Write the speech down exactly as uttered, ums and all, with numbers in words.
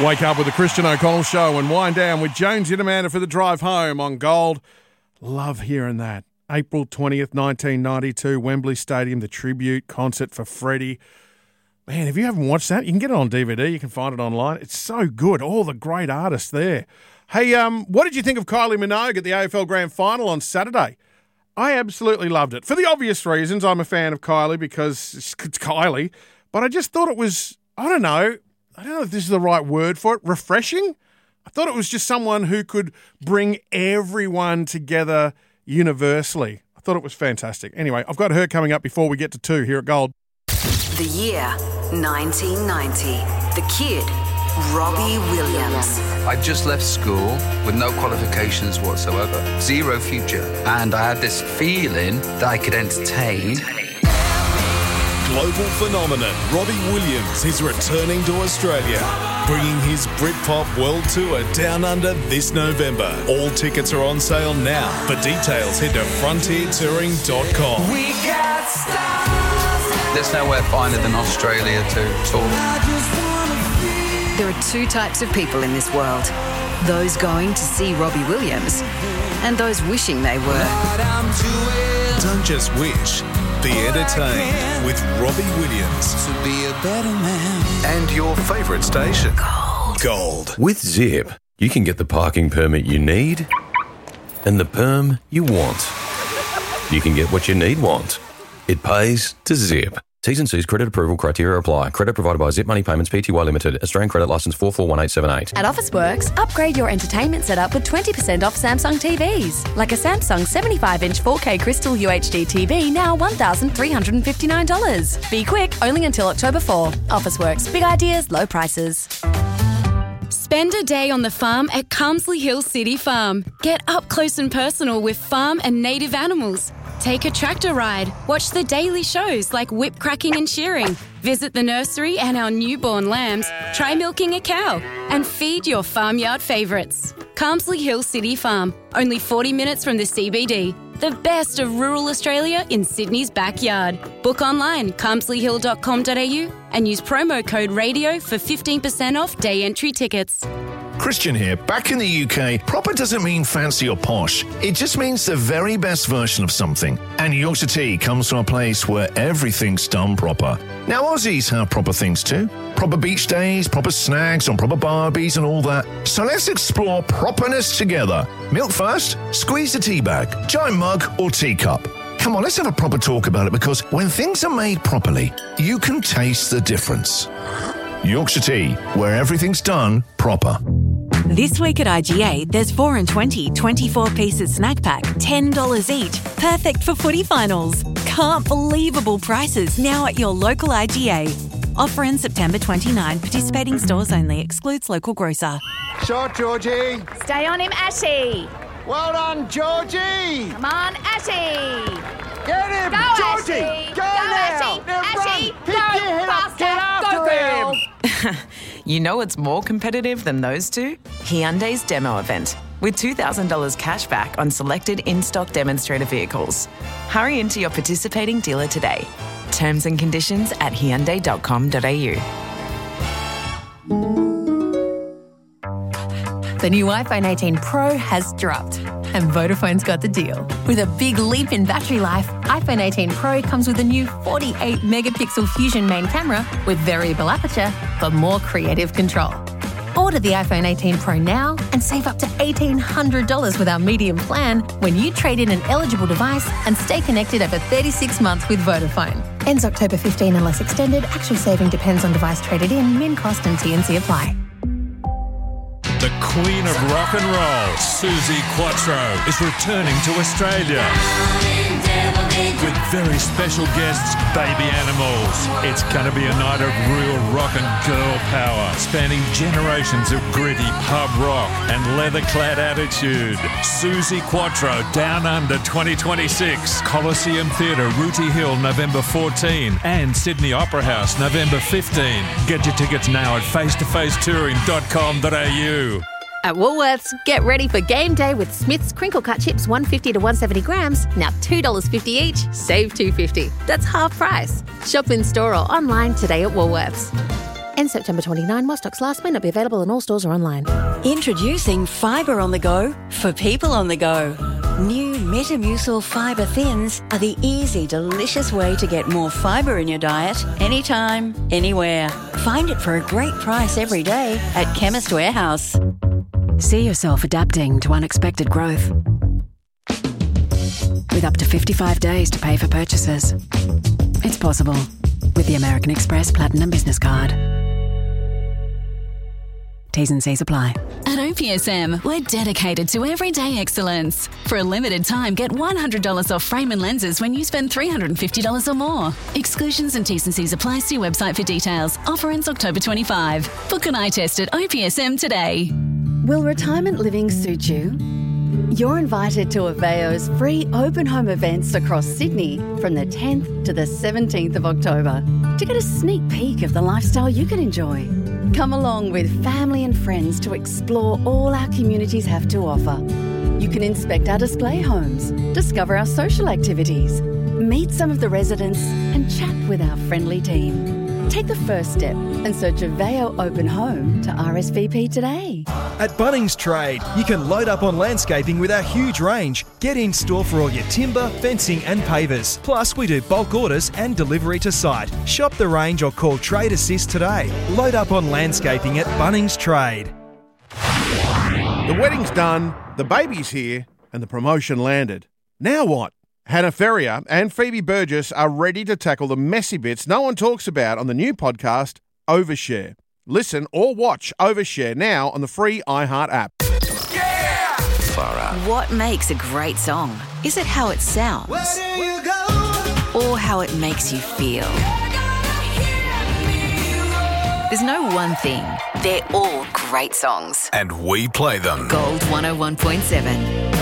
Wake up with the Christian O'Connell Show and wind down with Jonesy and Amanda for the drive home on Gold. Love hearing that. April twentieth, nineteen ninety-two, Wembley Stadium, the tribute concert for Freddie. Man, if you haven't watched that, you can get it on D V D. You can find it online. It's so good. All the great artists there. Hey, um, what did you think of Kylie Minogue at the A F L Grand Final on Saturday? I absolutely loved it. For the obvious reasons, I'm a fan of Kylie because it's Kylie. But I just thought it was, I don't know, I don't know if this is the right word for it, refreshing. I thought it was just someone who could bring everyone together universally. I thought it was fantastic. Anyway, I've got her coming up before we get to two here at Gold. The year nineteen ninety. The kid, Robbie Williams. I just left school with no qualifications whatsoever, zero future, and I had this feeling that I could entertain. Global phenomenon Robbie Williams is returning to Australia, bringing his Britpop World Tour down under this November. All tickets are on sale now. For details, head to frontier touring dot com. We got stars. There's nowhere finer than Australia to tour. There are two types of people in this world. Those going to see Robbie Williams and those wishing they were. Don't just wish. Be entertained with Robbie Williams. To be a better man. And your favourite station. Gold. Gold. With Zip, you can get the parking permit you need and the perm you want. You can get what you need want. It pays to Zip. T's and C's credit approval criteria apply. Credit provided by Zip Money Payments Pty Limited. Australian credit licence four four one eight seven eight. At Officeworks, upgrade your entertainment setup with twenty percent off Samsung T Vs. Like a Samsung seventy-five inch four K Crystal U H D T V, now one thousand three hundred fifty-nine dollars. Be quick, only until October fourth. Officeworks, big ideas, low prices. Spend a day on the farm at Carmsley Hill City Farm. Get up close and personal with farm and native animals. Take a tractor ride. Watch the daily shows like whip cracking and shearing. Visit the nursery and our newborn lambs. Try milking a cow. And feed your farmyard favourites. Carmsley Hill City Farm. Only forty minutes from the C B D. The best of rural Australia in Sydney's backyard. Book online, carmsley hill dot com dot a u and use promo code RADIO for fifteen percent off day entry tickets. Christian here. Back in the U K, proper doesn't mean fancy or posh. It just means the very best version of something. And Yorkshire Tea comes from a place where everything's done proper. Now, Aussies have proper things too. Proper beach days, proper snags on proper barbies and all that. So let's explore properness together. Milk first, squeeze the tea bag, giant mug or teacup. Come on, let's have a proper talk about it, because when things are made properly, you can taste the difference. Yorkshire Tea, where everything's done proper. This week at I G A, there's four and twenty, twenty-four pieces snack pack, ten dollars each. Perfect for footy finals. Can't believable prices now at your local I G A. Offer ends September twenty-ninth. Participating stores only. Excludes local grocer. Shot, Georgie. Stay on him, Ashy. Well done, Georgie. Come on, Ashy. Get him, Go, Georgie. Ashy. Go, Go, now. Ashy. Now Ashy, run. go, Pick your head up. Get faster. after Go, him. You know it's more competitive than those two? Hyundai's demo event, with two thousand dollars cash back on selected in-stock demonstrator vehicles. Hurry into your participating dealer today. Terms and conditions at hyundai dot com dot a u. The new iPhone eighteen Pro has dropped, and Vodafone's got the deal. With a big leap in battery life, iPhone eighteen Pro comes with a new forty-eight megapixel Fusion main camera with variable aperture for more creative control. Order the iPhone eighteen Pro now and save up to eighteen hundred dollars with our medium plan when you trade in an eligible device and stay connected over thirty-six months with Vodafone. Ends October fifteenth unless extended. Actual saving depends on device traded in. Min cost and T and C apply. The Queen of Rock and Roll, Suzi Quatro, is returning to Australia with very special guests, Baby Animals. It's going to be a night of real rock and girl power, spanning generations of gritty pub rock and leather-clad attitude. Suzi Quatro, Down Under twenty twenty-six, Coliseum Theatre, Rooty Hill, November fourteenth, and Sydney Opera House, November fifteenth. Get your tickets now at face to face touring dot com dot a u. At Woolworths, get ready for game day with Smith's crinkle cut chips, one fifty to one seventy grams, now two dollars fifty each, save two fifty. That's half price. Shop in store or online today at Woolworths. Ends September twenty-ninth. While stocks last, may not be available in all stores or online. Introducing Fibre on the Go for people on the go. New Metamucil Fibre Thins are the easy, delicious way to get more fibre in your diet anytime, anywhere. Find it for a great price every day at Chemist Warehouse. See yourself adapting to unexpected growth. With up to fifty-five days to pay for purchases. It's possible with the American Express Platinum Business Card. T's and C's apply. At O P S M, we're dedicated to everyday excellence. For a limited time, get one hundred dollars off frame and lenses when you spend three hundred fifty dollars or more. Exclusions and T's and C's apply. See website for details. Offer ends October twenty-fifth. Book an eye test at O P S M today. Will retirement living suit you? You're invited to Aveo's free open home events across Sydney from the tenth to the seventeenth of October to get a sneak peek of the lifestyle you can enjoy. Come along with family and friends to explore all our communities have to offer. You can inspect our display homes, discover our social activities, meet some of the residents and chat with our friendly team. Take the first step and search Aveo Open Home to R S V P today. At Bunnings Trade, you can load up on landscaping with our huge range. Get in store for all your timber, fencing and pavers. Plus, we do bulk orders and delivery to site. Shop the range or call Trade Assist today. Load up on landscaping at Bunnings Trade. The wedding's done, the baby's here, and the promotion landed. Now what? Hannah Ferrier and Phoebe Burgess are ready to tackle the messy bits no one talks about on the new podcast, Overshare. Listen or watch Overshare now on the free iHeart app. Yeah! Far out. What makes a great song? Is it how it sounds? Or how it makes you feel? There's no one thing. They're all great songs. And we play them. Gold one oh one point seven.